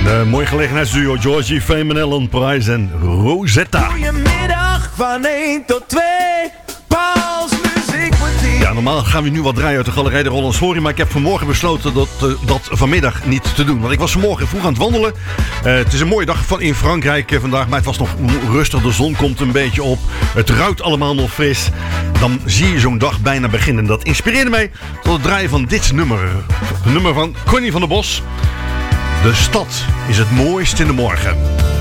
Mooi gelegenheidsduo Georgie Fame en Ellen Price en Rosetta. Goedemiddag van 1 tot 2. Pauls Muziekkwartier. Ja, normaal gaan we nu wat draaien uit de galerij de Roland Sorry, maar ik heb vanmorgen besloten dat vanmiddag niet te doen. Want ik was vanmorgen vroeg aan het wandelen. Het is een mooie dag in Frankrijk vandaag, maar het was nog rustig. De zon komt een beetje op. Het ruikt allemaal nog fris. Dan zie je zo'n dag bijna beginnen. Dat inspireerde mij tot het draaien van dit nummer. Een nummer van Connie van der Bos. De stad is het mooist in de morgen.